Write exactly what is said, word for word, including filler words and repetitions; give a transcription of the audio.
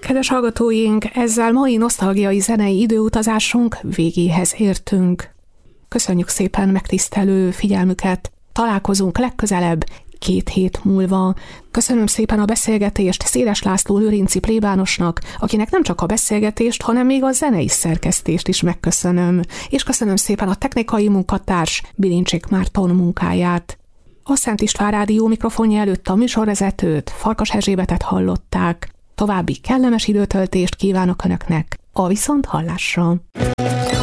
Kedves hallgatóink, ezzel mai nosztalgiai zenei időutazásunk végéhez értünk. Köszönjük szépen megtisztelő figyelmüket, találkozunk legközelebb két hét múlva. Köszönöm szépen a beszélgetést Széles László lőrinci plébánosnak, akinek nem csak a beszélgetést, hanem még a zenei szerkesztést is megköszönöm. És köszönöm szépen a technikai munkatárs Bilincsik Márton munkáját. A Szent István Rádió mikrofonja előtt a műsorvezetőt, Farkas Erzsébetet hallották. További kellemes időtöltést kívánok Önöknek, a viszonthallásra!